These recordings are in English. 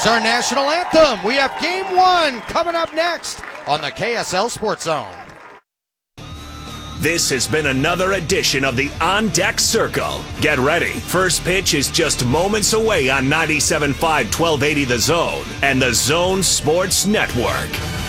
is our national anthem. We have Game 1 coming up next on the KSL Sports Zone. This has been another edition of the On Deck Circle. Get ready. First pitch is just moments away on 97.5 1280 The Zone and the Zone Sports Network.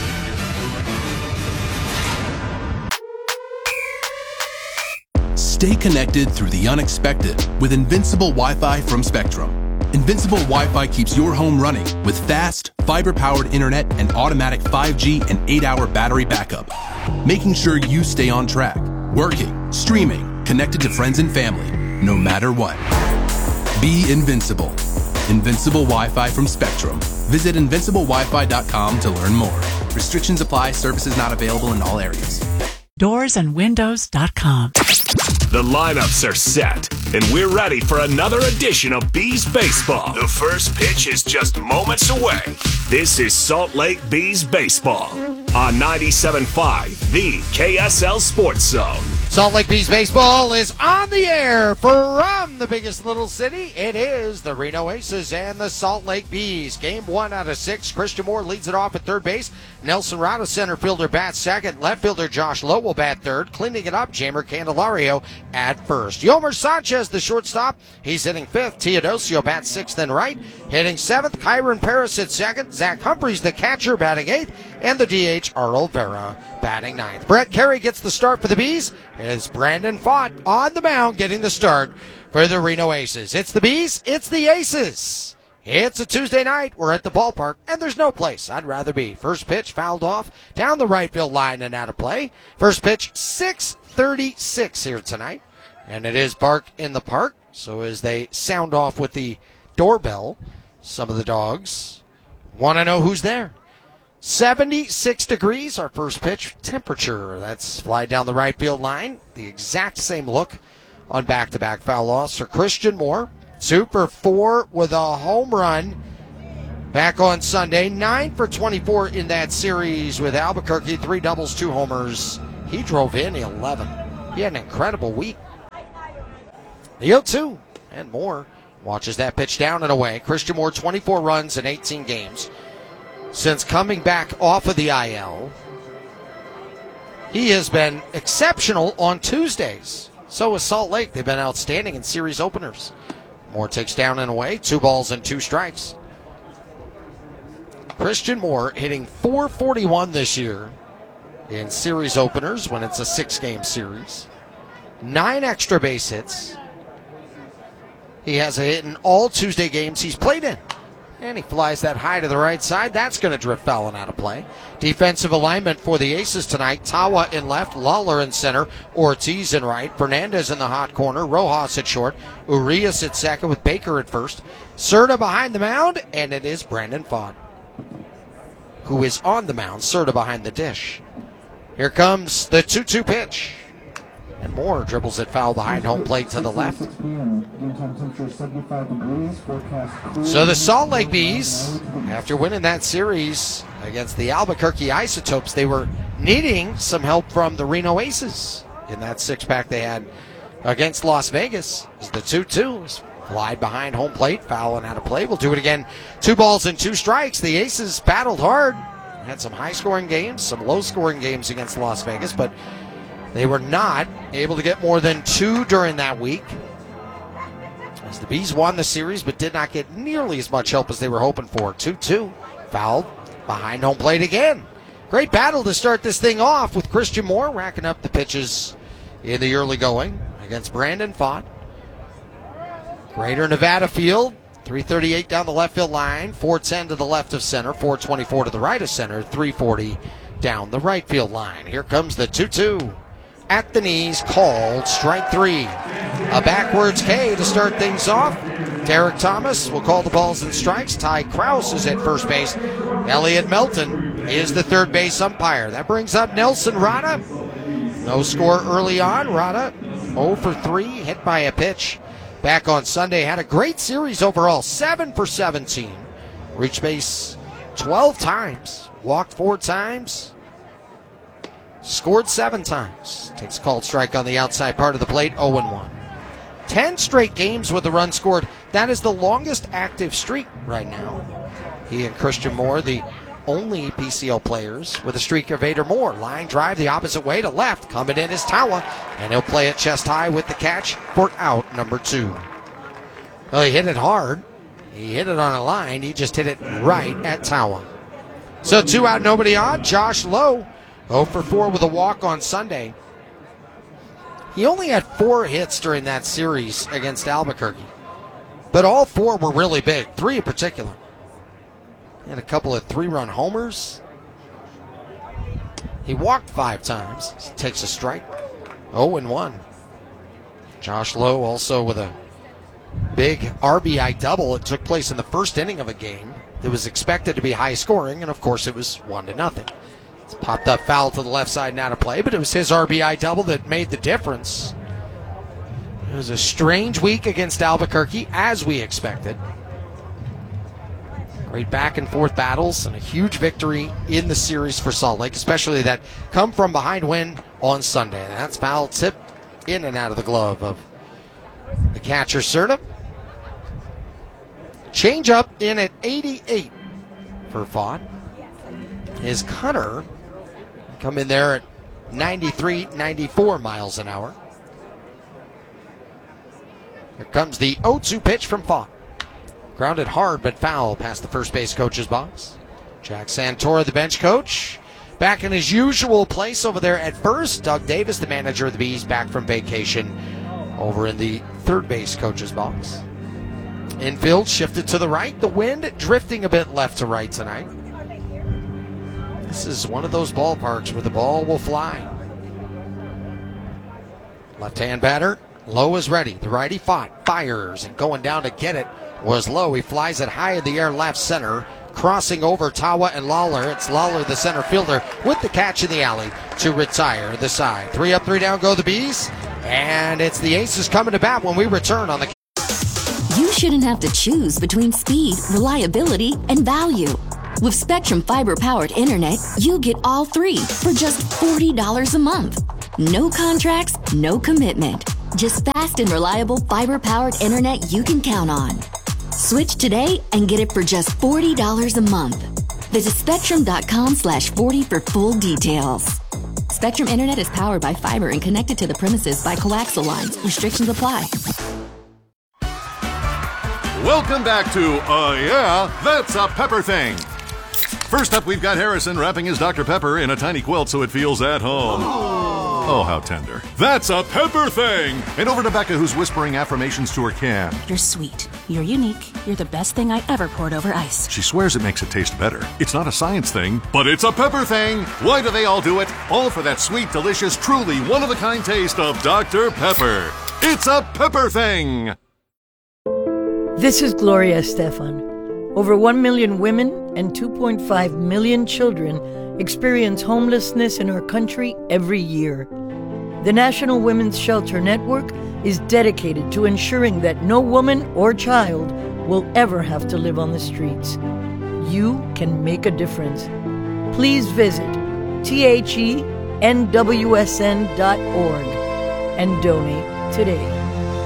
Stay connected through the unexpected with Invincible Wi-Fi from Spectrum. Invincible Wi-Fi keeps your home running with fast, fiber-powered internet and automatic 5G and 8-hour battery backup, making sure you stay on track, working, streaming, connected to friends and family, no matter what. Be invincible. Invincible Wi-Fi from Spectrum. Visit invinciblewifi.com to learn more. Restrictions apply. Services not available in all areas. Doorsandwindows.com. The lineups are set, and we're ready for another edition of Bees Baseball. The first pitch is just moments away. This is Salt Lake Bees Baseball on 97.5, the KSL Sports Zone. Salt Lake Bees Baseball is on the air from the biggest little city. It is the Reno Aces and the Salt Lake Bees. Game 1 out of 6. Christian Moore leads it off at third base. Nelson Rada, center fielder, bats second. Left fielder Josh Lowe will bat third. Cleaning it up, Jamer Candelario at first. Yomer Sanchez, the shortstop. He's hitting fifth. Teodosio bats sixth and right. Hitting seventh, Kyron Paris at second. Zach Humphreys, the catcher, batting eighth. And the DH, Arnold Vera, batting ninth. Brett Carey gets the start for the Bees. It's Brandon Fott on the mound getting the start for the Reno Aces. It's the Bees, it's the Aces. It's a Tuesday night. We're at the ballpark, and there's no place I'd rather be. First pitch fouled off down the right field line and out of play. First pitch, 6:36 here tonight. And it is bark in the park. So as they sound off with the doorbell, some of the dogs want to know who's there. 76 degrees, our first pitch temperature. That's fly down the right field line. The exact same look on back-to-back foul loss for Christian Moore. 2 for 4 with a home run back on Sunday. 9 for 24 in that series with Albuquerque. 3 doubles, 2 homers. He drove in 11. He had an incredible week. The 0-2 and Moore watches that pitch down and away. Christian Moore, 24 runs in 18 games. Since coming back off of the IL, he has been exceptional on Tuesdays. So is Salt Lake. They've been outstanding in series openers. Moore takes down and away. 2 balls and 2 strikes. Christian Moore hitting .441 this year in series openers when it's a 6-game series. 9 extra base hits. He has a hit in all Tuesday games he's played in. And he flies that high to the right side. That's going to drift foul and out of play. Defensive alignment for the Aces tonight. Tawa in left, Lawler in center, Ortiz in right, Fernandez in the hot corner, Rojas at short, Urias at second with Baker at first. Serta behind the mound, and it is Brandon Fott who is on the mound. Serta behind the dish. Here comes the 2-2 pitch. And Moore dribbles it foul behind home plate to the left. So the Salt Lake Bees, after winning that series against the Albuquerque Isotopes, they were needing some help from the Reno Aces in that 6-pack they had against Las Vegas. As the 2-2 fly behind home plate, foul and out of play. We'll do it again. 2 balls and 2 strikes. The Aces battled hard. Had some high-scoring games, some low-scoring games against Las Vegas, but they were not able to get more than 2 during that week. As the Bees won the series, but did not get nearly as much help as they were hoping for. 2-2, fouled behind home plate again. Great battle to start this thing off with Christian Moore racking up the pitches in the early going against Brandon Fott. Greater Nevada field, 338 down the left field line, 410 to the left of center, 424 to the right of center, 340 down the right field line. Here comes the 2-2. At the knees, called strike 3. A backwards K to start things off. Derek Thomas will call the balls and strikes. Ty Krause is at first base. Elliot Melton is the third base umpire. That brings up Nelson Rada. No score early on. Rada 0 for 3, hit by a pitch. Back on Sunday, had a great series overall. 7 for 17. Reached base 12 times. Walked 4 times. Scored 7 times. Takes a called strike on the outside part of the plate, 0-1. 10 straight games with a run scored. That is the longest active streak right now. He and Christian Moore, the only PCL players with a streak of 8 or more. Line drive the opposite way to left. Coming in is Tawa, and he'll play it chest high with the catch for out number 2. Well, he hit it hard. He hit it on a line. He just hit it right at Tawa. So 2 out, nobody on. Josh Lowe, 0 for 4 with a walk on Sunday. He only had 4 hits during that series against Albuquerque, but all 4 were really big, 3 in particular. He had a couple of 3-run homers. He walked 5 times. He takes a strike. 0-1. Josh Lowe also with a big RBI double. It took place in the first inning of a game that was expected to be high scoring, and of course it was 1-0. It's popped up foul to the left side and out of play, but it was his RBI double that made the difference. It was a strange week against Albuquerque, as we expected. Great back and forth battles and a huge victory in the series for Salt Lake, especially that come from behind win on Sunday. And that's foul tip in and out of the glove of the catcher, Serta. Change up in at 88 for Fott. His cutter come in there at 93, 94 miles an hour. Here comes the 0-2 pitch from Fott. Grounded hard but foul past the first base coach's box. Jack Santora, the bench coach, back in his usual place over there at first. Doug Davis, the manager of the Bees, back from vacation over in the third base coach's box. Infield shifted to the right. The wind drifting a bit left to right tonight. This is one of those ballparks where the ball will fly. Left-hand batter, Lowe is ready. The righty Fott fires, and going down to get it was Lowe. He flies it high in the air left center, crossing over Tawa and Lawler. It's Lawler, the center fielder, with the catch in the alley to retire the side. 3 up, 3 down go the Bees, and it's the Aces coming to bat when we return on the... You shouldn't have to choose between speed, reliability, and value. With Spectrum fiber-powered internet, you get all 3 for just $40 a month. No contracts, no commitment. Just fast and reliable fiber-powered internet you can count on. Switch today and get it for just $40 a month. Visit spectrum.com/40 for full details. Spectrum Internet is powered by fiber and connected to the premises by coaxial lines. Restrictions apply. Welcome back to Yeah, That's a Pepper Thing. First up, we've got Harrison wrapping his Dr. Pepper in a tiny quilt so it feels at home. Oh, how tender. That's a Pepper Thing! And over to Becca, who's whispering affirmations to her can. You're sweet. You're unique. You're the best thing I ever poured over ice. She swears it makes it taste better. It's not a science thing, but it's a Pepper Thing! Why do they all do it? All for that sweet, delicious, truly one-of-a-kind taste of Dr. Pepper. It's a Pepper Thing! This is Gloria Estefan. Over 1 million women and 2.5 million children experience homelessness in our country every year. The National Women's Shelter Network is dedicated to ensuring that no woman or child will ever have to live on the streets. You can make a difference. Please visit thenwsn.org and donate today.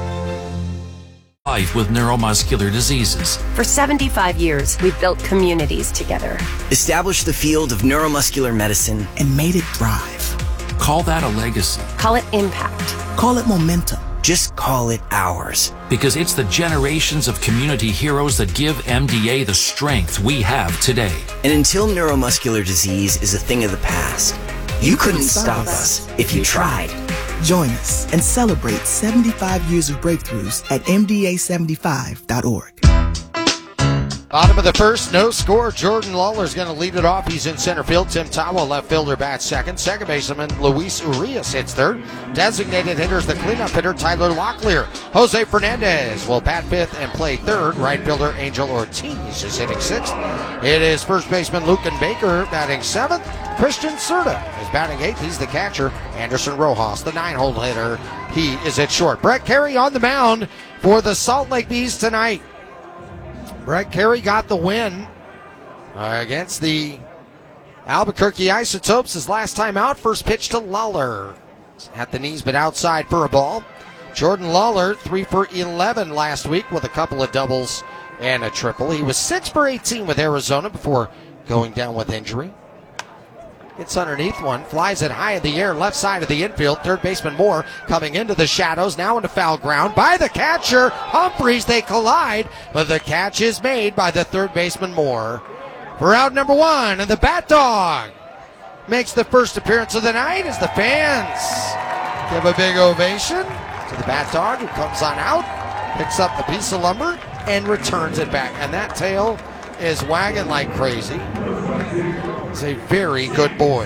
Life with neuromuscular diseases. For 75 years, we've built communities together. Established the field of neuromuscular medicine and made it thrive. Call that a legacy. Call it impact. Call it momentum. Just call it ours. Because it's the generations of community heroes that give MDA the strength we have today. And until neuromuscular disease is a thing of the past, you couldn't stop us if you tried. Join us and celebrate 75 years of breakthroughs at MDA75.org. Bottom of the first, no score. Jordan Lawler's going to lead it off. He's in center field. Tim Tawa, left fielder, bats second. Second baseman Luis Urias hits third. Designated hitters, the cleanup hitter Tyler Locklear. Jose Fernandez will bat fifth and play third. Right fielder Angel Ortiz is hitting sixth. It is first baseman Lucan Baker batting seventh. Christian Serta is batting eighth. He's the catcher. Anderson Rojas, the 9-hole hitter. He is at short. Brett Carey on the mound for the Salt Lake Bees tonight. Brett Carey got the win against the Albuquerque Isotopes his last time out. First pitch to Lawler. At the knees but outside for a ball. Jordan Lawler, 3 for 11 last week with a couple of doubles and a triple. He was 6 for 18 with Arizona before going down with injury. Gets underneath one, flies it high in the air, left side of the infield. Third baseman Moore coming into the shadows, now into foul ground by the catcher. Humphreys, they collide, but the catch is made by the third baseman Moore. For out number 1, and the Bat Dog makes the first appearance of the night as the fans give a big ovation to the Bat Dog, who comes on out, picks up the piece of lumber, and returns it back. And that tail is wagging like crazy. He's a very good boy.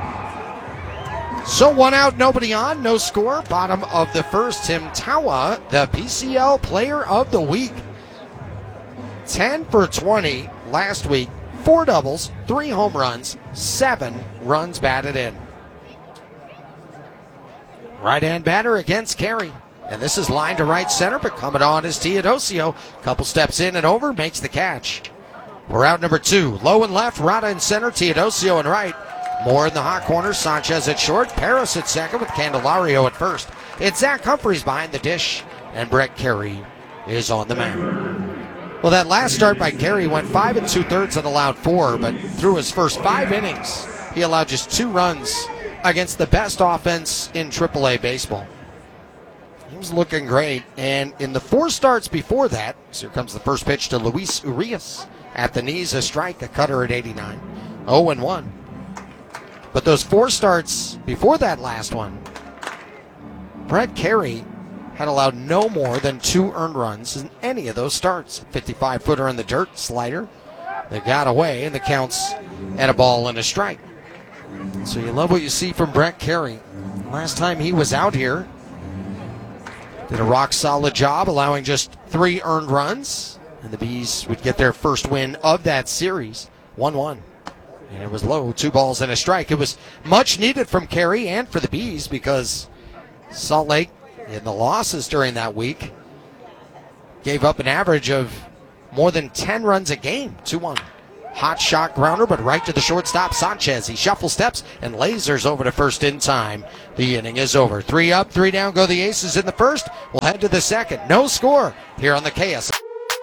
So 1 out, nobody on, no score. Bottom of the first, Tim Tawa, the PCL Player of the Week. 10 for 20 last week, 4 doubles, 3 home runs, 7 runs batted in. Right-hand batter against Carey. And this is line to right center, but coming on is Teodosio. Couple steps in and over, makes the catch. We're out number 2. Low and left, Rada in center, Teodosio in right. Moore in the hot corner, Sanchez at short, Paris at second with Candelario at first. It's Zach Humphreys behind the dish, and Brett Carey is on the mound. Well, that last start by Carey went 5 2/3 and allowed 4, but through his first 5 innings, he allowed just 2 runs against the best offense in AAA baseball. He was looking great, and in the 4 starts before that, so here comes the first pitch to Luis Urias. At the knees, a strike, a cutter at 89. 0-1. But those 4 starts before that last one, Brett Carey had allowed no more than 2 earned runs in any of those starts. 55-footer in the dirt, slider. They got away, and the count's at a ball and a strike. So you love what you see from Brett Carey. Last time he was out here, did a rock-solid job, allowing just 3 earned runs. And the Bees would get their first win of that series, 1-1. And it was low, 2 balls and a strike. It was much needed from Carey and for the Bees because Salt Lake, in the losses during that week, gave up an average of more than 10 runs a game, 2-1. Hot shot grounder, but right to the shortstop, Sanchez. He shuffles steps and lasers over to first in time. The inning is over. 3 up, 3 down go the Aces in the first. We'll head to the second. No score here on the KS.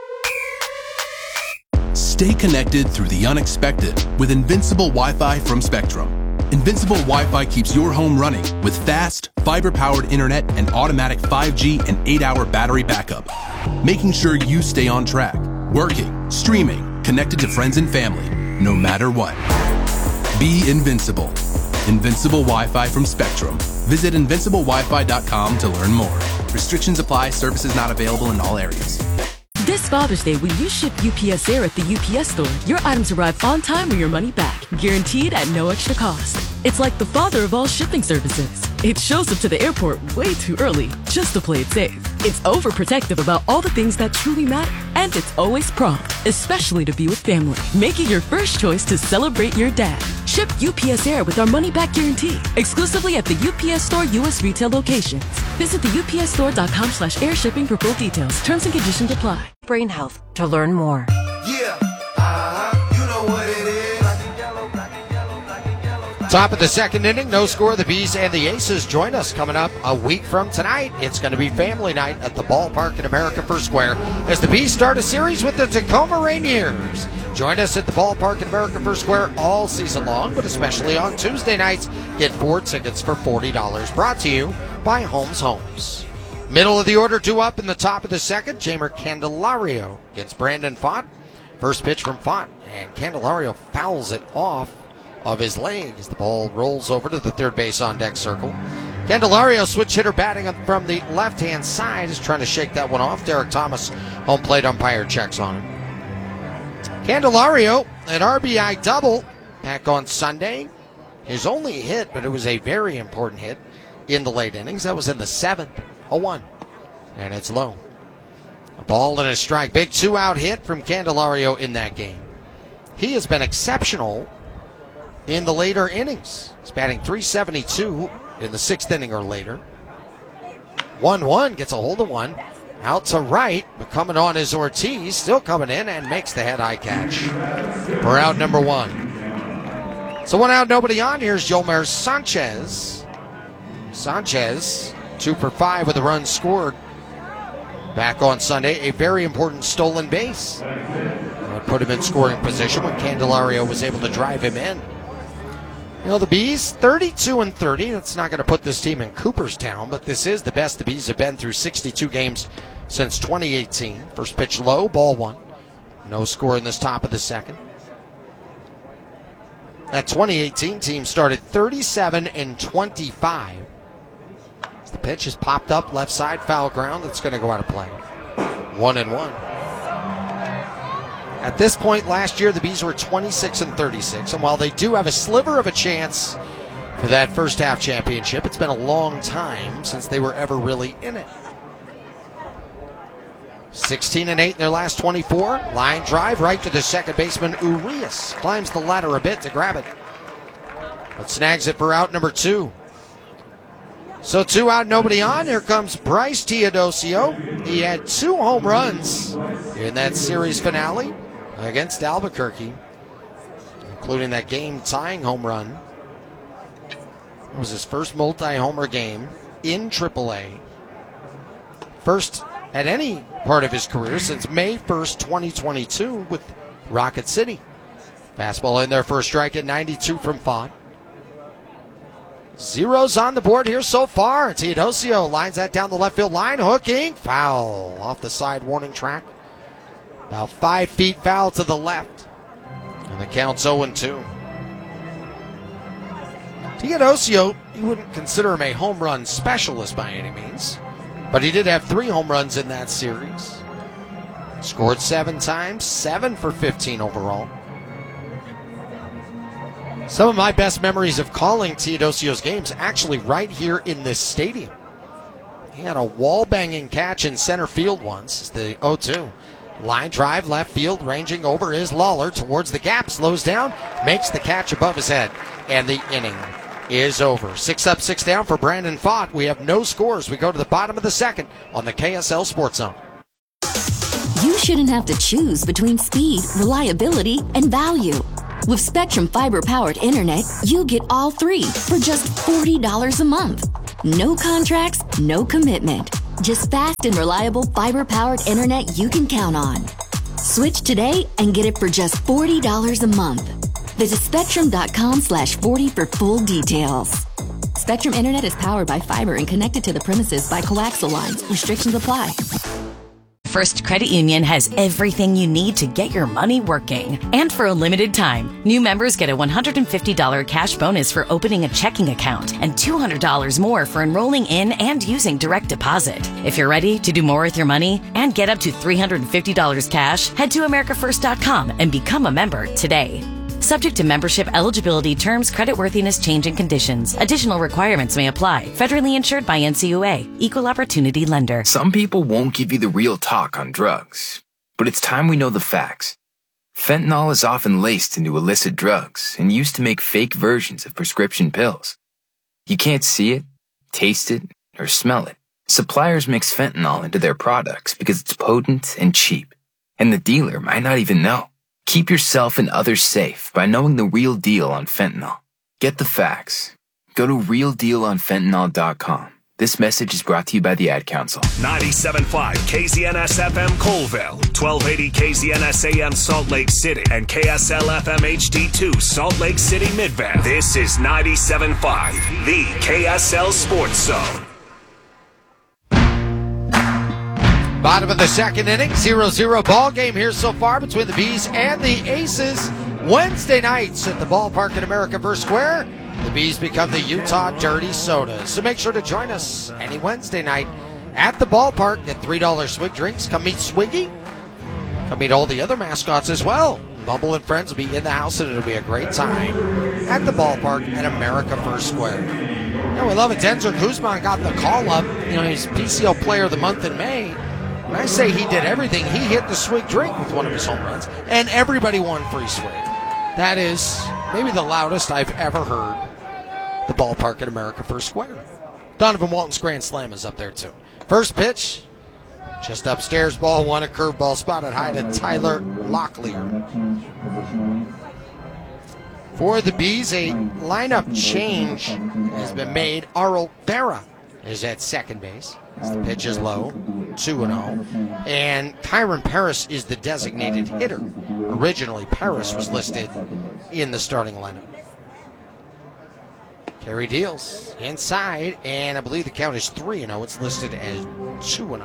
Stay connected through the unexpected with Invincible Wi-Fi from Spectrum. Invincible Wi-Fi keeps your home running with fast, fiber-powered internet and automatic 5G and 8-hour battery backup, making sure you stay on track, working, streaming, connected to friends and family, no matter what. Be invincible. Invincible Wi-Fi from Spectrum. Visit invinciblewifi.com to learn more. Restrictions apply. Services not available in all areas. This Father's Day, when you ship UPS Air at the UPS store, your items arrive on time or your money back, guaranteed at no extra cost. It's like the father of all shipping services. It shows up to the airport way too early, just to play it safe. It's overprotective about all the things that truly matter, and it's always prompt, especially to be with family. Make it your first choice to celebrate your dad. Ship UPS Air with our money-back guarantee, exclusively at the UPS Store U.S. retail locations. Visit the upsstore.com/air shipping for full details. Terms and conditions apply. Brain Health to learn more. Yeah, you know what it is. Top of the second inning, no score. The Bees and the Aces join us coming up a week from tonight. It's going to be family night at the ballpark in America First Square as the Bees start a series with the Tacoma Rainiers. Join us at the ballpark in America First Square all season long, but especially on Tuesday nights. Get 4 tickets for $40. Brought to you by Holmes Homes. Middle of the order, 2 up in the top of the second. Jamer Candelario gets Brandon Pfaadt. First pitch from Pfaadt, and Candelario fouls it off of his leg as the ball rolls over to the third base on deck circle. Candelario, switch hitter batting from the left-hand side, is trying to shake that one off. Derek Thomas, home plate umpire, checks on him. Candelario, an RBI double back on Sunday. His only hit, but it was a very important hit in the late innings. That was in the 7th. 0-1, and it's low. A ball and a strike. Big 2-out hit from Candelario in that game. He has been exceptional in the later innings. He's batting .372 in the 6th inning or later. 1-1, gets a hold of one. Out to right, but coming on is Ortiz, still coming in and makes the head-high catch for out number 1. So 1 out, nobody on. Here's Yolmer Sanchez. Sanchez, 2 for 5 with a run scored Back on Sunday, a very important stolen base. That put him in scoring position when Candelario was able to drive him in. You know, the Bees, 32-30. That's not going to put this team in Cooperstown, but this is the best the Bees have been through 62 games since 2018. First pitch low, ball one. No score in this top of the second. That 2018 team started 37-25. The pitch is popped up left side, foul ground. It's going to go out of play. 1-1. At this point last year, the Bees were 26-36, and while they do have a sliver of a chance for that first half championship, it's been a long time since they were ever really in it. 16-8 in their last 24. Line drive right to the second baseman, Urias. Climbs the ladder a bit to grab it, but snags it for out number 2. So 2 out, nobody on. Here comes Bryce Teodosio. He had 2 home runs in that series finale against Albuquerque, including that game-tying home run. It was his first multi-homer game in AAA. First at any part of his career since May 1st, 2022 with Rocket City. Fastball in there for a strike at 92 from Font. Zeros on the board here so far. Teodosio lines that down the left field line. Hooking. Foul off the side warning track. About 5 feet foul to the left. And the count's 0-2. Teodosio, you wouldn't consider him a home run specialist by any means, but he did have 3 home runs in that series. Scored 7 times, 7 for 15 overall. Some of my best memories of calling Teodosio's games actually right here in this stadium. He had a wall-banging catch in center field once. The 0-2. Line drive, left field, ranging over is Lawler towards the gap, slows down, makes the catch above his head, and the inning is over. 6 up, 6 down for Brandon Fott. We have no scores. We go to the bottom of the second on the KSL Sports Zone. You shouldn't have to choose between speed, reliability, and value. With Spectrum fiber-powered internet, you get all 3 for just $40 a month. No contracts, no commitment. Just fast and reliable fiber-powered internet you can count on. Switch today and get it for just $40 a month. Visit Spectrum.com/40 for full details. Spectrum Internet is powered by fiber and connected to the premises by coaxial lines. Restrictions apply. First Credit Union has everything you need to get your money working. And for a limited time, new members get a $150 cash bonus for opening a checking account and $200 more for enrolling in and using direct deposit. If you're ready to do more with your money and get up to $350 cash, head to AmericaFirst.com and become a member today. Subject to membership eligibility, terms, creditworthiness, change, and conditions. Additional requirements may apply. Federally insured by NCUA. Equal Opportunity Lender. Some people won't give you the real talk on drugs, but it's time we know the facts. Fentanyl is often laced into illicit drugs and used to make fake versions of prescription pills. You can't see it, taste it, or smell it. Suppliers mix fentanyl into their products because it's potent and cheap, and the dealer might not even know. Keep yourself and others safe by knowing the real deal on fentanyl. Get the facts. Go to realdealonfentanyl.com. This message is brought to you by the Ad Council. 97.5 KZNS FM Colville, 1280 KZNS AM Salt Lake City, and KSL FM HD2 Salt Lake City Midvale. This is 97.5, the KSL Sports Zone. Bottom of the second inning, 0-0 ball game here so far between the Bees and the Aces. Wednesday nights at the ballpark at America Square, the Bees become the Utah Dirty Sodas. So make sure to join us any Wednesday night at the ballpark. Get $3 Swig drinks. Come meet Swiggy. Come meet all the other mascots as well. Bumble and friends will be in the house, and it'll be a great time at the ballpark at America Square. Yeah, we love it. Denzer Guzman got the call up. You know, he's PCL Player of the Month in May. When I say he did everything, he hit the Swig drink with one of his home runs, and everybody won free Swig. That is maybe the loudest I've ever heard the ballpark at America Square. Donovan Walton's grand slam is up there, too. First pitch, just upstairs, ball one, a curveball spotted high to Tyler Locklear. For the Bees, a lineup change has been made. Arl Vera is at second base. The pitch is low. 2-0. And Kyron Paris is the designated hitter. Originally, Paris was listed in the starting lineup. Carey deals inside, and I believe the count is 3-0. It's listed as 2-0.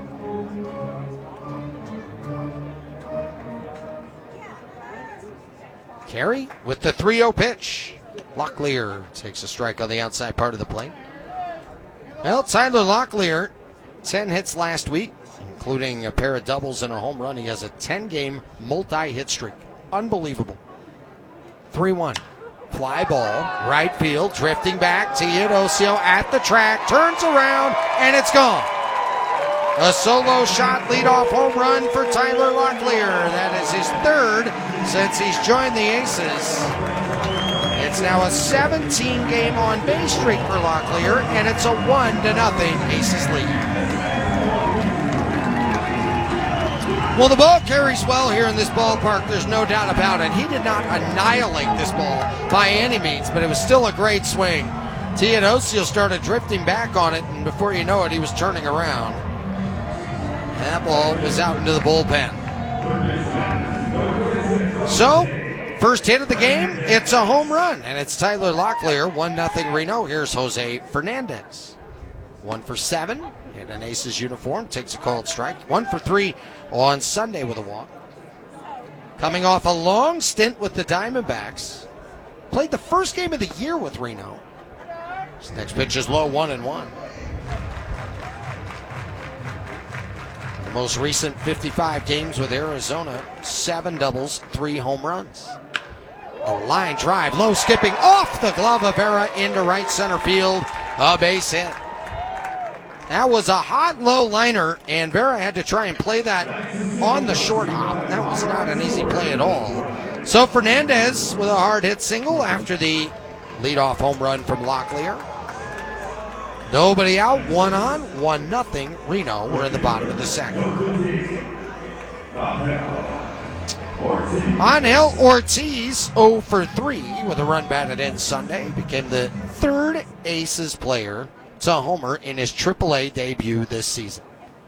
Carey with the 3-0 pitch. Locklear takes a strike on the outside part of the plate. Well, Tyler Locklear, 10 hits last week, including a pair of doubles and a home run. He has a 10-game multi-hit streak. Unbelievable. 3-1. Fly ball, right field, drifting back. Teodosio at the track, turns around, and it's gone. A solo shot leadoff home run for Tyler Locklear. That is his third since he's joined the Aces. It's now a 17-game on-base streak for Locklear, and it's a 1-0 Aces lead. Well, the ball carries well here in this ballpark, there's no doubt about it. He did not annihilate this ball by any means, but it was still a great swing. Teodosio started drifting back on it, and before you know it, he was turning around. And that ball was out into the bullpen. So, first hit of the game, it's a home run, and it's Tyler Locklear, 1-0 Reno. Here's Jose Fernandez. 1 for 7 in an Aces uniform, takes a called strike. 1 for 3 on Sunday with a walk. Coming off a long stint with the Diamondbacks. Played the first game of the year with Reno. His next pitch is low, 1-1. The most recent 55 games with Arizona, 7 doubles, 3 home runs. A line drive, low skipping off the glove of Vera into right center field. A base hit. That was a hot low liner, and Vera had to try and play that on the short hop. That was not an easy play at all. So Fernandez with a hard hit single after the leadoff home run from Locklear. Nobody out, 1 on, 1-0 Reno. We're in the bottom of the second. Angel Ortiz, 0 for 3 with a run batted in Sunday. Became the third Aces player to homer in his AAA debut this season.